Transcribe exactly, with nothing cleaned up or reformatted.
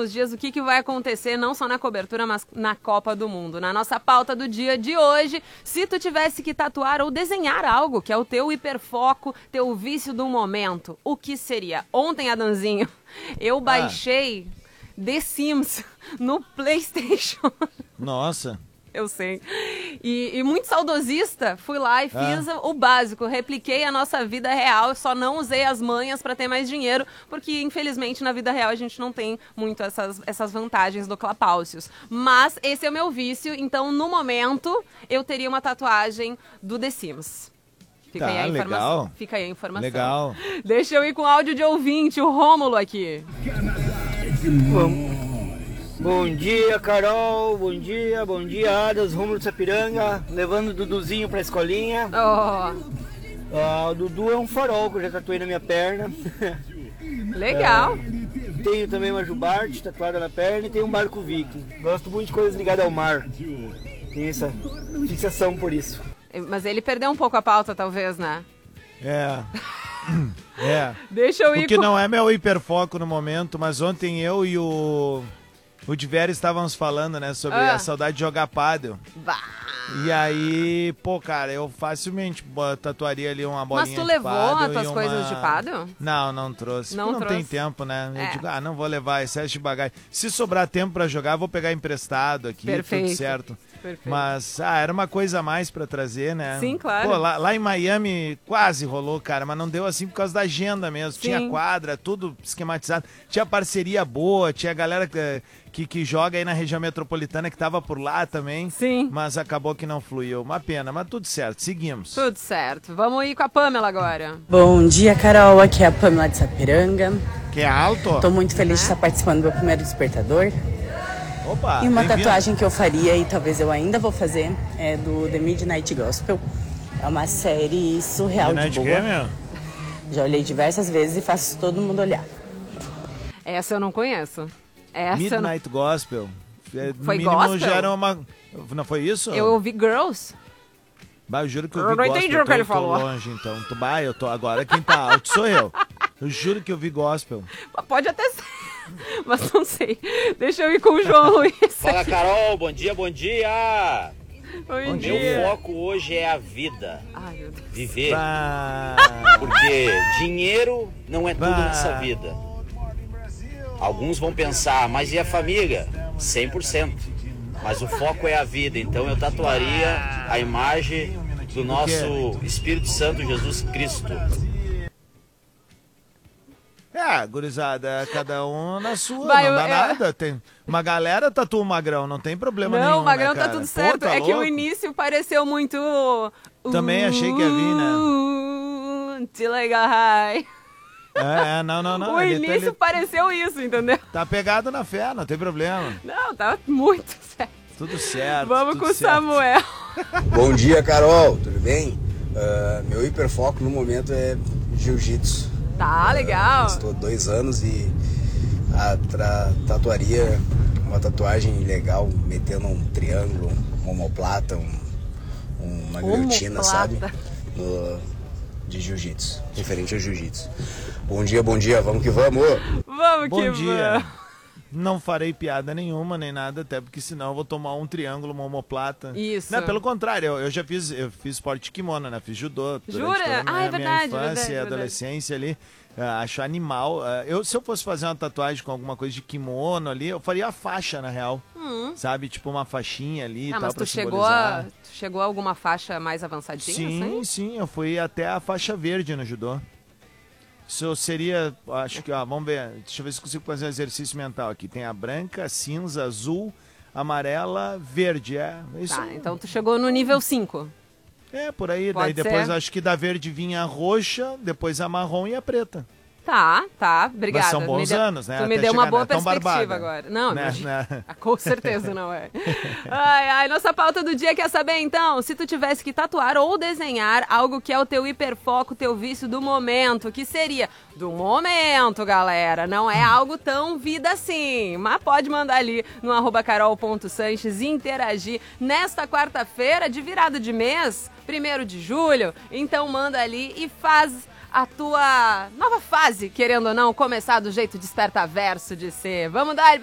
próximos dias o que, que vai acontecer, não só na cobertura, mas na Copa do Mundo. Na nossa pauta do dia de hoje, se tu tivesse que tatuar ou desenhar algo, que é o teu hiperfoco, teu vício do momento, o que seria? Ontem, Adanzinho, eu baixei ah. The Sims no PlayStation. Nossa. Eu sei. E, e muito saudosista, fui lá e fiz ah. o básico, repliquei a nossa vida real, só não usei as manhas para ter mais dinheiro, porque infelizmente na vida real a gente não tem muito essas, essas vantagens do Clapaucios. Mas esse é o meu vício, então no momento eu teria uma tatuagem do The Sims. Fica tá, aí a informação. Legal. Fica aí a informação. Legal. Deixa eu ir com áudio de ouvinte, o Rômulo aqui. Vamos. Bom dia, Carol. Bom dia, bom dia, Adas. Rômulo de Sapiranga, levando o Duduzinho pra escolinha. Oh. Ah, o Dudu é um farol que eu já tatuei na minha perna. Legal. É, tenho também uma jubarte tatuada na perna e tenho um barco viking. Gosto muito de coisas ligadas ao mar. Tenho essa fixação por isso. Mas ele perdeu um pouco a pauta, talvez, né? É. É. Deixa eu ir Porque com... não é meu hiperfoco no momento, mas ontem eu e o... O Diver estávamos falando, né, sobre ah. a saudade de jogar pádel. Bah. E aí, pô, cara, eu facilmente tatuaria ali uma bolinha de pádel. Mas tu levou as tuas uma... coisas de pádel? Não, não trouxe. Não, não trouxe. Tem tempo, né? É. Eu digo, ah, não vou levar excesso de bagagem. Se sobrar tempo pra jogar, vou pegar emprestado aqui, Perfeito. tudo certo. Perfeito. Mas, ah, era uma coisa a mais pra trazer, né? Sim, claro. Pô, lá, lá em Miami quase rolou, cara, mas não deu assim por causa da agenda mesmo. Sim. Tinha quadra, tudo esquematizado. Tinha parceria boa, tinha galera que, que, que joga aí na região metropolitana que tava por lá também. Sim. Mas acabou que não fluiu. Uma pena, mas tudo certo, seguimos. Tudo certo. Vamos ir com a Pamela agora. Bom dia, Carol. Aqui é a Pamela de Sapiranga. Que é alto? Tô muito feliz de estar participando do meu primeiro despertador. Opa, e uma tatuagem que eu faria e talvez eu ainda vou fazer é do The Midnight Gospel. É uma série surreal Midnight de boa. Game? Já olhei diversas vezes e faço todo mundo olhar. Essa eu não conheço. Essa Midnight não... Gospel. É, foi mínimo gospel? Já era uma... Não foi isso? Eu ouvi Girls. Bah, eu juro que eu, eu vi não gospel. entendi o que tô, ele tô falou. longe, então. Tu, bah, eu tô agora. Quem tá alto sou eu. Eu juro que eu vi gospel. Pode até ser. Mas não sei. Deixa eu ir com o João Luiz. Fala, Carol. Bom dia, bom dia. Bom Meu dia. foco hoje é a vida. Ai, meu Deus. Viver. Bah. Porque dinheiro não é tudo bah. nessa vida. Alguns vão pensar, mas e a família? cem por cento. Mas o foco é a vida. Então eu tatuaria a imagem do nosso Espírito Santo Jesus Cristo. É, gurizada, cada um na sua, Vai, não dá eu, nada. Tem uma galera tatua o Magrão, não tem problema não, nenhum, Não, o Magrão né, tá cara? tudo certo. Pô, tá é louco? que o início pareceu muito... Também achei que ia vir, né? Till I got high. É, não, não, não. O ele, início ele... pareceu isso, entendeu? Tá pegado na fé, não tem problema. Não, tá muito certo. Tudo certo. Vamos tudo com o certo. Samuel. Bom dia, Carol. Tudo bem? Uh, meu hiperfoco no momento é jiu-jitsu. Tá, legal. Uh, estou há dois anos e a tra- tatuaria, uma tatuagem legal, metendo um triângulo, um omoplata, um, uma guilhotina, sabe? No, de jiu-jitsu, referente a jiu-jitsu. Bom dia, bom dia, vamos que vamos! Vamos bom que dia. vamos! Não farei piada nenhuma, nem nada, até porque senão eu vou tomar um triângulo, uma omoplata. Isso. Não, pelo contrário, eu, eu já fiz, eu fiz esporte de kimono, né? Fiz judô. Jura? Ah, é verdade, minha infância verdade, e adolescência ali. Uh, acho animal. Uh, eu, se eu fosse fazer uma tatuagem com alguma coisa de kimono ali, eu faria a faixa, na real. Hum. Sabe? Tipo uma faixinha ali e ah, tal, mas pra tu chegou simbolizar. a, tu chegou a alguma faixa mais avançadinha? Sim, assim? sim. Eu fui até a faixa verde no judô. Isso seria, acho que, ó, vamos ver, deixa eu ver se consigo fazer um exercício mental aqui. Tem a branca, cinza, azul, amarela, verde, é. Isso. Tá, então tu chegou no nível cinco. É, por aí. Pode daí depois ser. acho que da verde vinha a roxa, depois a marrom e a preta. Tá, tá, obrigada. Mas são bons deu, anos, né? Tu me Até deu uma chegar, boa né? Tão perspectiva barbada. agora. Não, né? imagina. Né? Com certeza não é. Ai, ai, nossa pauta do dia quer saber então, se tu tivesse que tatuar ou desenhar algo que é o teu hiperfoco, teu vício do momento, que seria do momento, galera, não é algo tão vida assim, mas pode mandar ali no arroba carol ponto sanches e interagir nesta quarta-feira de virada de mês, primeiro de julho, então manda ali e faz a tua nova fase, querendo ou não, começar do jeito despertaverso de ser. Vamos dar